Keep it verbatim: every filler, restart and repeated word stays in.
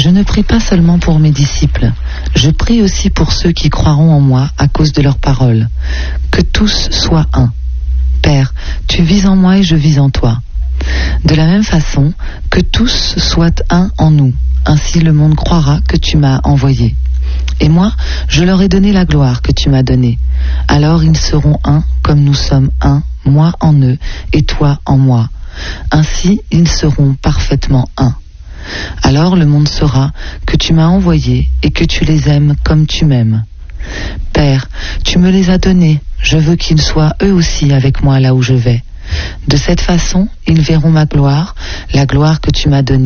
Je ne prie pas seulement pour mes disciples, je prie aussi pour ceux qui croiront en moi à cause de leurs paroles. Que tous soient un. Père, tu vis en moi et je vis en toi. De la même façon, que tous soient un en nous. Ainsi le monde croira que tu m'as envoyé. Et moi, je leur ai donné la gloire que tu m'as donnée. Alors ils seront un comme nous sommes un, moi en eux et toi en moi. Ainsi ils seront parfaitement un. Alors le monde saura que tu m'as envoyé et que tu les aimes comme tu m'aimes. Père, tu me les as donnés, je veux qu'ils soient eux aussi avec moi là où je vais. De cette façon, ils verront ma gloire, la gloire que tu m'as donnée.